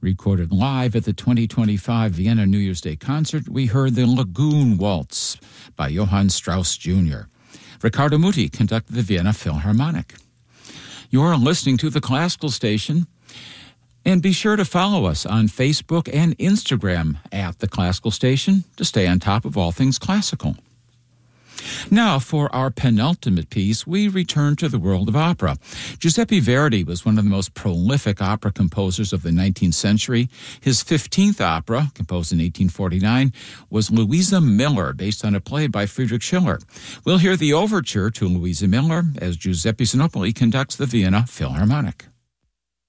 Recorded live at the 2025 Vienna New Year's Day concert, we heard the Lagoon Waltz by Johann Strauss Jr. Riccardo Muti conducted the Vienna Philharmonic. You're listening to the Classical Station, and be sure to follow us on Facebook and Instagram at the Classical Station to stay on top of all things classical. Now, for our penultimate piece, we return to the world of opera. Giuseppe Verdi was one of the most prolific opera composers of the 19th century. His 15th opera, composed in 1849, was Louisa Miller, based on a play by Friedrich Schiller. We'll hear the overture to Louisa Miller as Giuseppe Sinopoli conducts the Vienna Philharmonic.